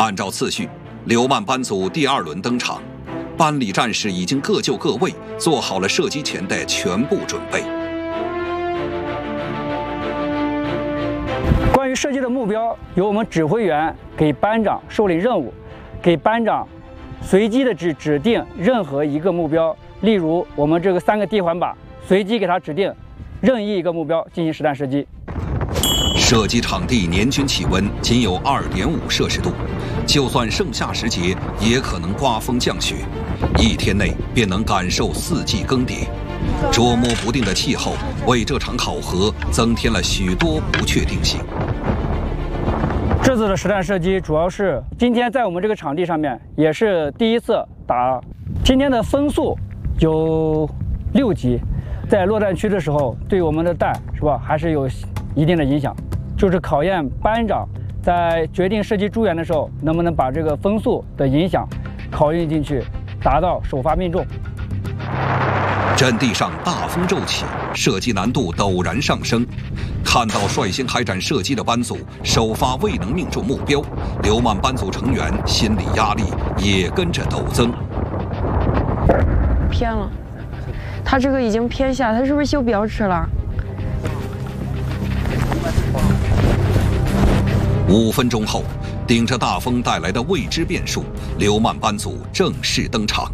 按照次序，刘曼班组第2轮登场，班里战士已经各就各位，做好了射击前的全部准备。 关于射击的目标，由我们指挥员给班长授令任务，给班长随机的指定任何一个目标。例如，我们这个3个地环靶，随机给他指定任意一个目标进行实弹射击。 射击场地年均气温仅有2.5摄氏度，就算盛夏时节，也可能刮风降雪，1天内便能感受4季更迭。捉摸不定的气候为这场考核增添了许多不确定性。 这次的实弹射击主要是今天在我们这个场地上面也是第一次打，今天的分数有6级，在落弹区的时候对我们的弹是吧还是有一定的影响，就是考验班长在决定射击诸元的时候能不能把这个分数的影响考虑进去，达到首发命中。 阵地上大风骤起，射击难度陡然上升。看到率先开展射击的班组首发未能命中目标，刘曼班组成员心理压力也跟着陡增。 偏了，他这个已经偏下，他是不是修标尺了 ？5分钟后，顶着大风带来的未知变数，刘曼班组正式登场。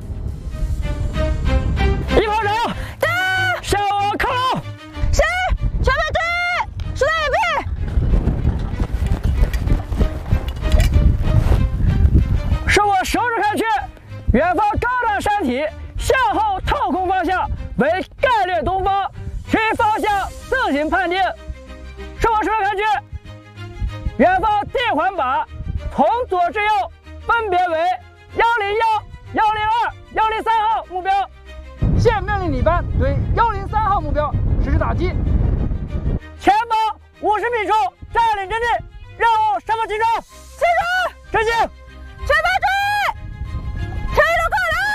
一炮手，向我靠拢！ 是，全班注意，数到掩蔽。 是我手指看去，远方高大山体，向后套空方向为概略东方，其方向自行判定。是我手指看去，远方地环靶从左至右分别为101、102、103号目标。现命令你班对103号目标实施打击，前方50米处占领阵地，任务什么集中？ 集中！ 执行！ 全班注意，陈一路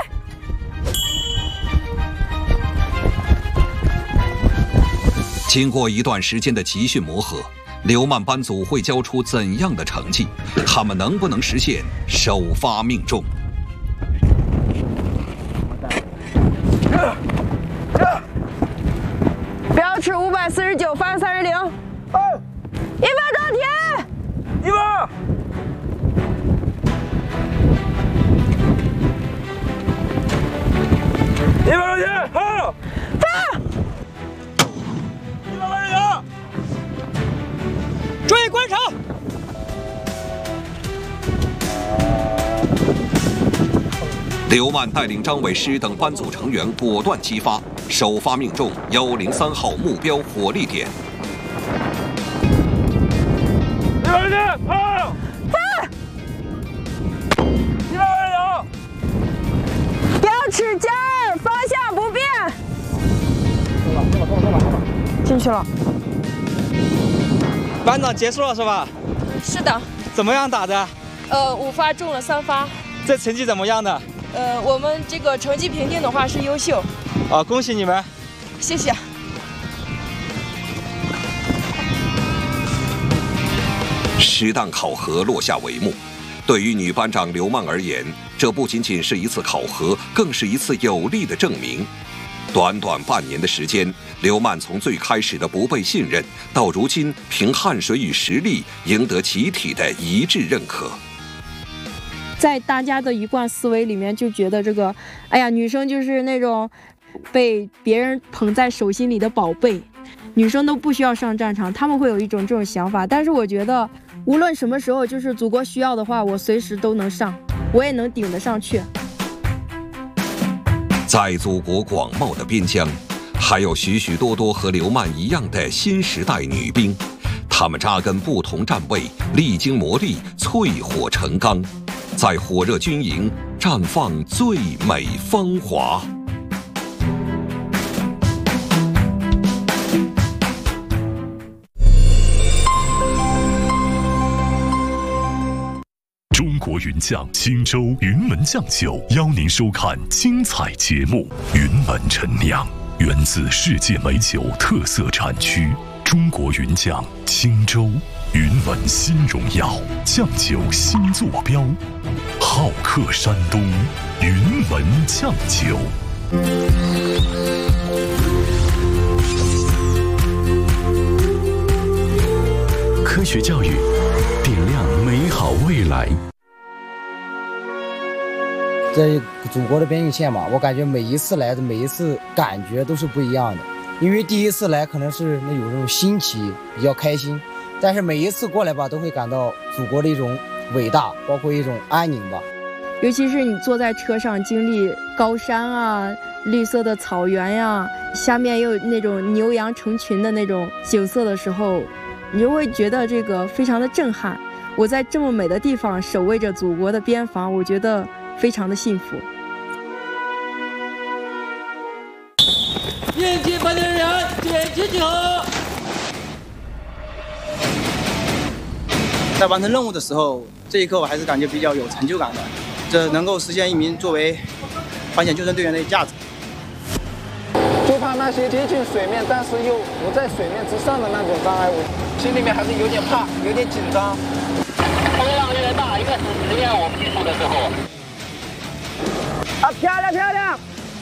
过来！ 经过一段时间的集训磨合，刘曼班组会交出怎样的成绩？他们能不能实现首发命中？ 标尺549，翻30。 1分钟停。 1分。1分钟停，好。 放。 1分钟停。注意观察。 刘曼带领张伟师等班组成员果断激发，首发命中103号目标火力点。 1分钟停，好。 放。 1分钟。 标尺加2，方向不变。 够了。 进去了。 班长结束了是吧？ 是的。 怎么样打的 ？5发中了3发。 这成绩怎么样的？ 我们这个成绩评定的话是优秀。 恭喜你们！ 谢谢。 实弹考核落下帷幕。对于女班长刘曼而言，这不仅仅是一次考核，更是一次有力的证明。短短半年的时间，刘曼从最开始的不被信任，到如今凭汗水与实力赢得集体的一致认可。 在大家的一贯思维里面，就觉得这个，哎呀，女生就是那种被别人捧在手心里的宝贝，女生都不需要上战场，他们会有一种这种想法。但是我觉得，无论什么时候，就是祖国需要的话，我随时都能上，我也能顶得上去。 在祖国广袤的边疆，还有许许多多和刘曼一样的新时代女兵，她们扎根不同战位，历经磨砺，淬火成钢，在火热军营绽放最美芳华。 中国云酱青州云门酱酒邀您收看精彩节目《云门陈酿》，源自世界美酒特色产区中国云酱青州云门新荣耀，酱酒新坐标，好客山东，云门酱酒。科学教育，点亮美好未来。 在祖国的边境线嘛，我感觉每一次来的每一次感觉都是不一样的。因为第一次来可能是有这种新奇，比较开心，但是每一次过来吧，都会感到祖国的一种伟大，包括一种安宁吧。 尤其是你坐在车上，经历高山啊、绿色的草原呀，下面又有那种牛羊成群的那种景色的时候，你就会觉得这个非常的震撼。我在这么美的地方守卫着祖国的边防，我觉得非常的幸福。 应急判定人员点击集合。 在完成任务的时候，这一刻我还是感觉比较有成就感的，这能够实现一名作为环险救生队员的价值。 就怕那些接近水面但是又不在水面之上的那种障碍物，心里面还是有点怕，有点紧张。风浪越大，越是实验我技术的时候。啊，漂亮漂亮！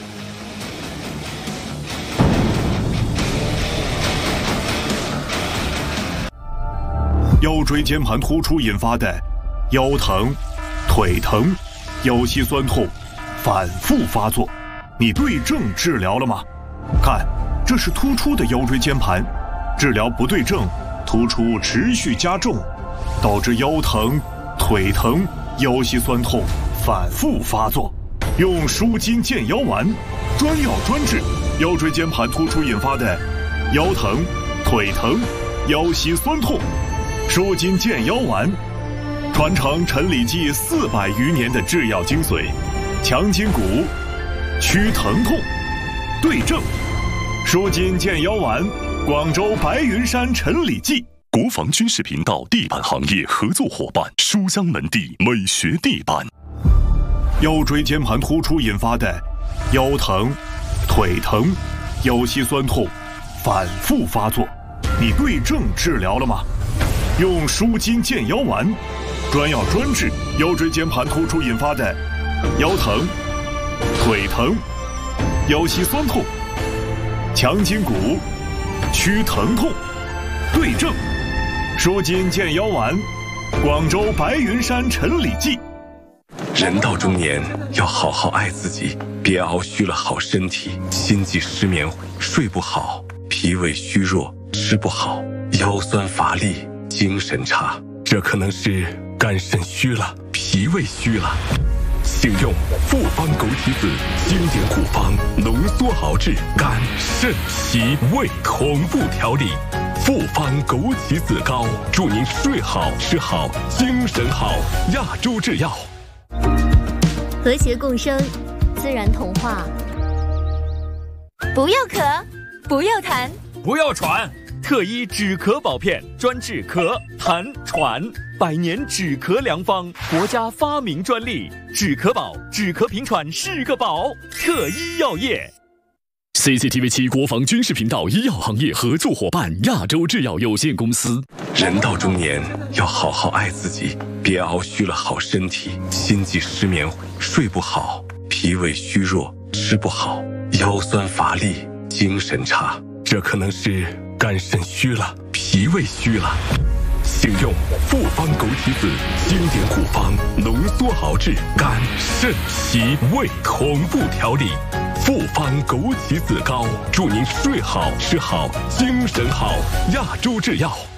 腰椎间盘突出引发的腰疼、腿疼、腰膝酸痛反复发作，你对症治疗了吗？看，这是突出的腰椎间盘，治疗不对症，突出持续加重，导致腰疼、腿疼、腰膝酸痛反复发作。用舒筋健腰丸，专药专治腰椎间盘突出引发的腰疼、腿疼、腰膝酸痛。舒筋健腰丸，传承陈李济400余年的制药精髓，强筋骨，祛疼痛，对症。舒筋健腰丸，广州白云山陈李济。国防军事频道地板行业合作伙伴，书香门第美学地板。腰椎间盘突出引发的腰疼、腿疼、腰膝酸痛反复发作，你对症治疗了吗？用舒筋健腰丸，专药专治腰椎间盘突出引发的腰疼、腿疼、腰膝酸痛，强筋骨，祛疼痛，对症。舒筋健腰丸，广州白云山陈李济。 人到中年要好好爱自己，别熬虚了好身体，心悸失眠，睡不好，脾胃虚弱，吃不好，腰酸乏力，精神差，这可能是肝肾虚了，脾胃虚了。请用复方枸杞子经典古方浓缩熬制肝肾脾胃同步调理，复方枸杞子膏，祝您睡好吃好精神好。亚洲制药。 和谐共生，自然童话。不要咳，不要痰， 不要喘。特一止咳宝片，专治咳、痰、喘，100年止咳良方，国家发明专利。止咳宝，止咳平喘是个宝。特一药业。CCTV7国防军事频道医药行业合作伙伴亚洲制药有限公司。 人到中年要好好爱自己，别熬虚了好身体，心悸失眠，睡不好，脾胃虚弱，吃不好，腰酸乏力，精神差，这可能是肝肾虚了，脾胃虚了。请用复方枸杞子经典古方浓缩熬制肝肾脾胃同步调理，复方枸杞子膏，祝您睡好吃好精神好。亚洲制药。